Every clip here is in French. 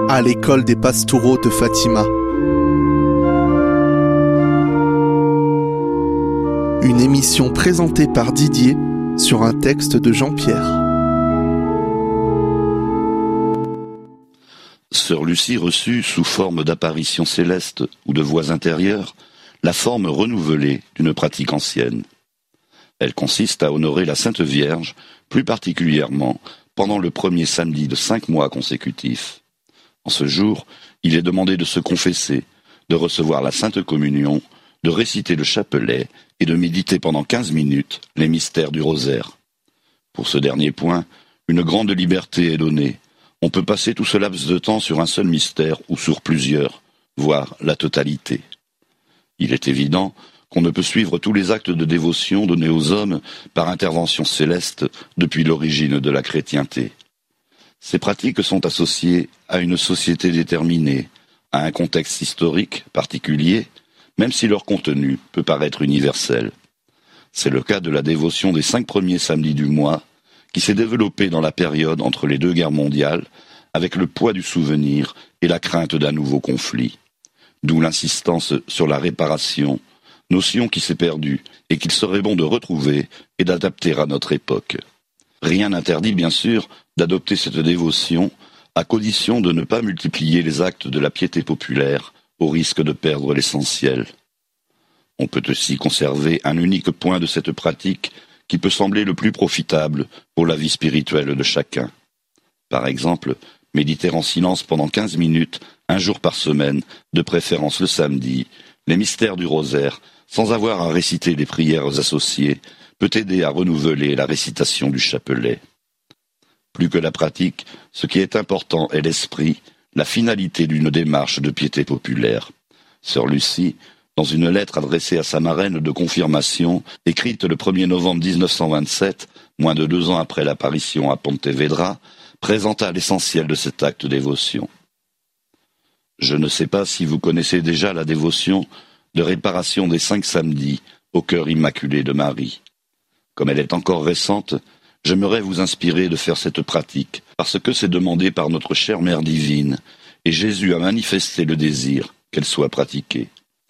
à l'école des Pastoureaux de Fatima. Une émission présentée par Didier sur un texte de Jean-Pierre. Sœur Lucie reçut, sous forme d'apparition céleste ou de voix intérieure, la forme renouvelée d'une pratique ancienne. Elle consiste à honorer la Sainte Vierge, plus particulièrement pendant le premier samedi de 5 mois consécutifs. En ce jour, il est demandé de se confesser, de recevoir la Sainte Communion, de réciter le chapelet et de méditer pendant 15 minutes les mystères du rosaire. Pour ce dernier point, une grande liberté est donnée. On peut passer tout ce laps de temps sur un seul mystère ou sur plusieurs, voire la totalité. Il est évident qu'on ne peut suivre tous les actes de dévotion donnés aux hommes par intervention céleste depuis l'origine de la chrétienté. Ces pratiques sont associées à une société déterminée, à un contexte historique particulier, même si leur contenu peut paraître universel. C'est le cas de la dévotion des 5 premiers samedis du mois, qui s'est développée dans la période entre les 2 guerres mondiales, avec le poids du souvenir et la crainte d'un nouveau conflit. D'où l'insistance sur la réparation, notion qui s'est perdue et qu'il serait bon de retrouver et d'adapter à notre époque. Rien n'interdit bien sûr d'adopter cette dévotion, à condition de ne pas multiplier les actes de la piété populaire, au risque de perdre l'essentiel. On peut aussi conserver un unique point de cette pratique qui peut sembler le plus profitable pour la vie spirituelle de chacun. Par exemple, méditer en silence pendant 15 minutes, un jour par semaine, de préférence le samedi, les mystères du rosaire, sans avoir à réciter les prières associées, peut aider à renouveler la récitation du chapelet. Plus que la pratique, ce qui est important est l'esprit, la finalité d'une démarche de piété populaire. Sœur Lucie, dans une lettre adressée à sa marraine de confirmation, écrite le 1er novembre 1927, moins de 2 ans après l'apparition à Pontevedra, présenta l'essentiel de cet acte de dévotion. Je ne sais pas si vous connaissez déjà la dévotion de réparation des 5 samedis au cœur immaculé de Marie. Comme elle est encore récente, j'aimerais vous inspirer de faire cette pratique, parce que c'est demandé par notre chère Mère divine, et Jésus a manifesté le désir qu'elle soit pratiquée.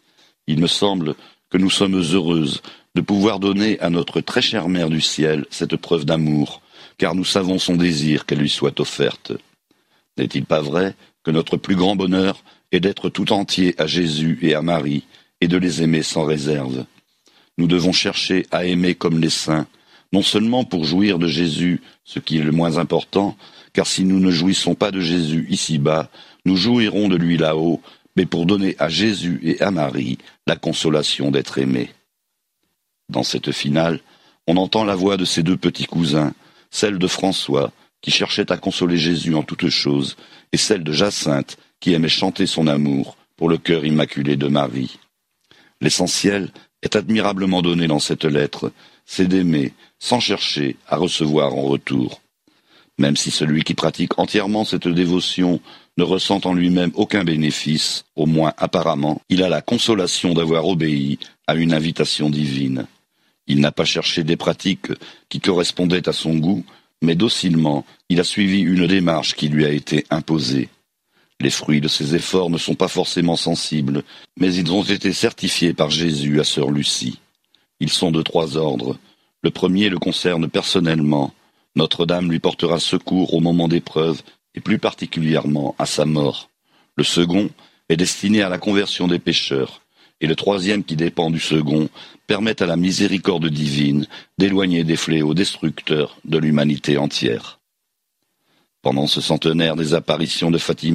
Il me semble que nous sommes heureuses de pouvoir donner à notre très chère Mère du ciel cette preuve d'amour, car nous savons son désir qu'elle lui soit offerte. N'est-il pas vrai que notre plus grand bonheur est d'être tout entier à Jésus et à Marie, et de les aimer sans réserve? Nous devons chercher à aimer comme les saints, non seulement pour jouir de Jésus, ce qui est le moins important, car si nous ne jouissons pas de Jésus ici-bas, nous jouirons de lui là-haut, mais pour donner à Jésus et à Marie la consolation d'être aimés. Dans cette finale, on entend la voix de ses 2 petits cousins, celle de François, qui cherchait à consoler Jésus en toutes choses, et celle de Jacinthe, qui aimait chanter son amour pour le cœur immaculé de Marie. L'essentiel est admirablement donné dans cette lettre, c'est d'aimer, sans chercher à recevoir en retour. Même si celui qui pratique entièrement cette dévotion ne ressent en lui-même aucun bénéfice, au moins apparemment, il a la consolation d'avoir obéi à une invitation divine. Il n'a pas cherché des pratiques qui correspondaient à son goût, mais docilement, il a suivi une démarche qui lui a été imposée. Les fruits de ses efforts ne sont pas forcément sensibles, mais ils ont été certifiés par Jésus à Sœur Lucie. Ils sont de 3 ordres. Le premier le concerne personnellement. Notre-Dame lui portera secours au moment d'épreuve, et plus particulièrement à sa mort. Le second est destiné à la conversion des pécheurs, et le troisième, qui dépend du second, permet à la miséricorde divine d'éloigner des fléaux destructeurs de l'humanité entière. Pendant ce centenaire des apparitions de Fatima,